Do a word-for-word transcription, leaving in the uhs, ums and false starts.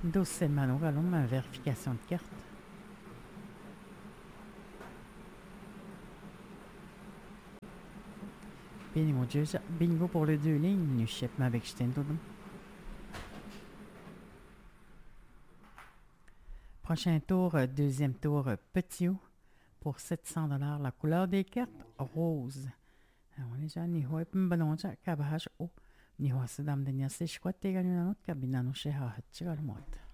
douze mano, allons, ma vérification de carte. Bine, mon Dieu, bingo pour les deux lignes, nu ship avec Stendodum. Prochain tour, deuxième tour, petit O, pour sept cents dollars. La couleur des cartes, rose. On est déjà ni hoi pimbalonja, kabahaj o. Ni hoi sadam denya se shkwat teganyo nanot kabinano sheha hatchigalmot.